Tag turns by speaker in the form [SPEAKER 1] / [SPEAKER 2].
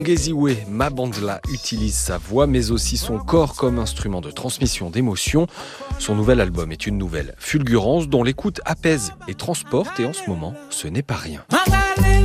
[SPEAKER 1] Ngeziwe Mabandla utilise sa voix mais aussi son corps comme instrument de transmission d'émotions. Son nouvel album est une nouvelle fulgurance dont l'écoute apaise et transporte et en ce moment, ce n'est pas rien.